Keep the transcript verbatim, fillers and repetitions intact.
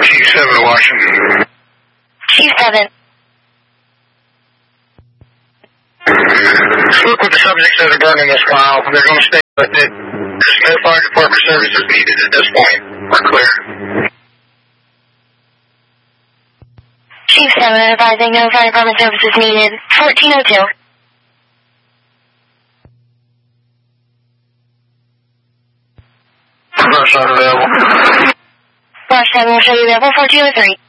Chief seven to Washington. Chief seven. Look with the subjects that are burning this file. They're going to stay with it. There's no fire department services needed at this point. We're clear. Chief seven advising no fire department services needed. fourteen oh two. Rush not available. Rush seven will show you available fourteen oh three.